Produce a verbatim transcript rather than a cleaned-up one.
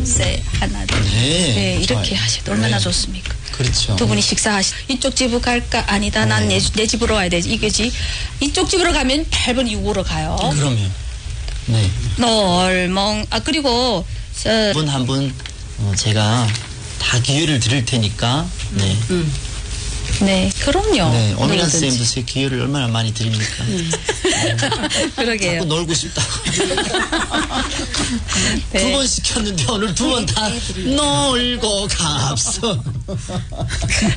셋, 하나, 둘. 네, 네, 이렇게 좋아요. 하셔도 얼마나 네. 좋습니까? 그렇죠. 두 분이 식사하시, 이쪽 집으로 갈까? 아니다, 난 내 내 집으로 와야 되지. 이거지. 이쪽 집으로 가면 팔 번 이후로 가요. 그러면. 네. 널멍. 아, 그리고, 저, 한 분 한 분, 어, 제가 다 기회를 드릴 테니까, 네. 음. 네, 그럼요. 네, 오미란 누구든지. 쌤도 제 기회를 얼마나 많이 드립니까? 그러게요. 자꾸 놀고 싶다고. 네. 두 번 시켰는데 오늘 두 번 다 놀고 갑서.